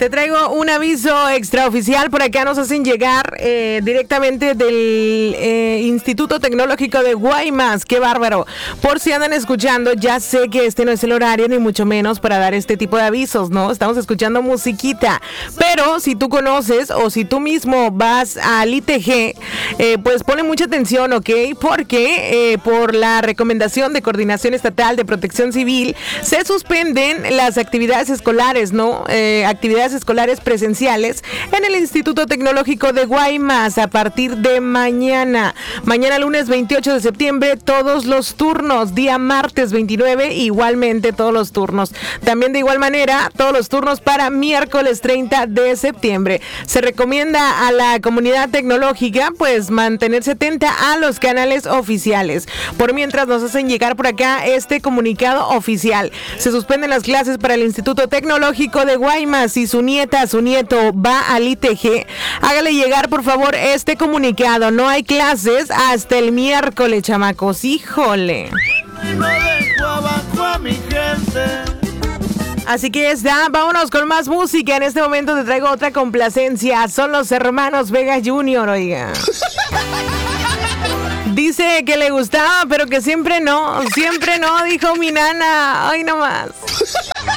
Te traigo un aviso extraoficial. Por acá nos hacen llegar directamente del Instituto Tecnológico de Guaymas. ¡Qué bárbaro! Por si andan escuchando, ya sé que este no es el horario, ni mucho menos para dar este tipo de avisos, ¿no? Estamos escuchando musiquita. Pero si tú conoces o si tú mismo vas al ITG, pues ponle mucha atención, ¿ok? Porque por la recomendación de Coordinación Estatal de Protección Civil, se suspenden las actividades escolares, ¿no? Actividades escolares presenciales en el Instituto Tecnológico de Guaymas a partir de mañana. Mañana lunes 28 de septiembre, todos los turnos. Día martes 29, igualmente todos los turnos. También de igual manera, todos los turnos para miércoles 30 de septiembre. Se recomienda a la comunidad tecnológica, pues, mantenerse atenta a los canales oficiales. Por mientras nos hacen llegar por acá este comunicado oficial. Se suspenden las clases para el Instituto Tecnológico de Guaymas. Si su nieta, su nieto va al ITG, hágale llegar por favor este comunicado. No hay clases hasta el miércoles, chamacos. Híjole. Así que está, vámonos con más música. En este momento te traigo otra complacencia. Son los hermanos Vega Jr., oiga. Dice que le gustaba, pero que siempre no, dijo mi nana. Ay, no más.